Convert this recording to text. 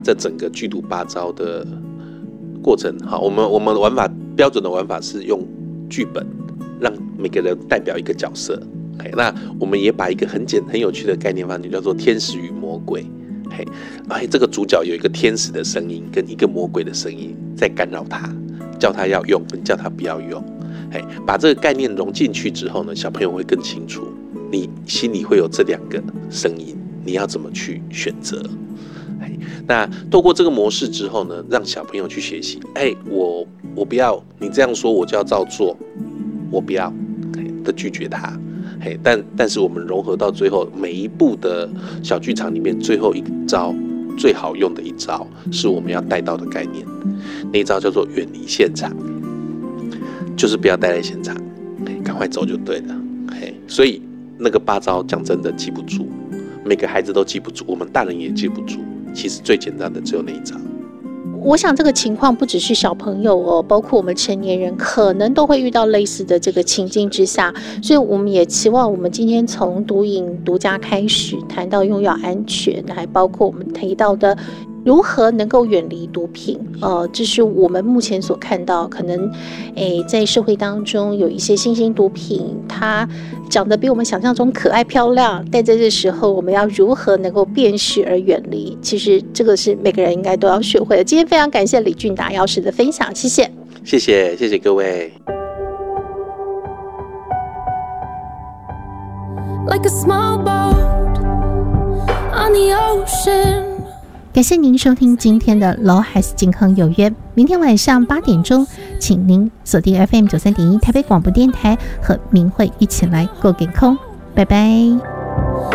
这整个剧毒8招的过程，好，我们玩法标准的玩法是用剧本，让每个人代表一个角色。那我们也把一个很有趣的概念放进去，叫做天使与魔鬼。这个主角有一个天使的声音跟一个魔鬼的声音在干扰他，叫他要用跟叫他不要用。把这个概念融进去之后呢，小朋友会更清楚，你心里会有这2个声音，你要怎么去选择。那透过这个模式之后呢，让小朋友去学习，我不要你这样说我就要照做，我不要的拒绝他。但是我们融合到最后，每一部的小剧场里面，最后一招最好用的一招是我们要带到的概念，那一招叫做远离现场，就是不要待在现场，赶快走就对了。所以那个8招讲真的记不住，每个孩子都记不住，我们大人也记不住。其实最简单的只有那一招。 我想这个情况不只是小朋友哦，包括我们成年人可能都会遇到类似的这个情境之下，所以我们也期望我们今天从毒瘾独家开始谈到用药安全，还包括我们提到的如何能够远离毒品。这是我们目前所看到可能在社会当中有一些新兴毒品，它长得比我们想象中可爱漂亮，但在这时候我们要如何能够辨识而远离，其实这个是每个人应该都要学会的。今天非常感谢李俊达药师的分享，谢谢。 谢谢各位。 Like a small boat on the ocean。 感谢您收听今天的老孩子健康有约，明天晚上8点钟，请您锁定 FM 93.1台北广播电台，和明慧一起来过健康，拜拜。